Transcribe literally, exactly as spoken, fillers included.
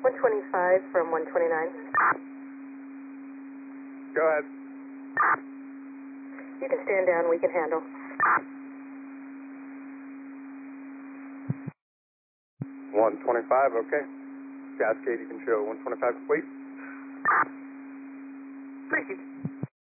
one twenty-five from one twenty-nine. Go ahead. You can stand down, we can handle. one twenty-five, okay. Cascade, you can show one twenty-five complete. Thank you.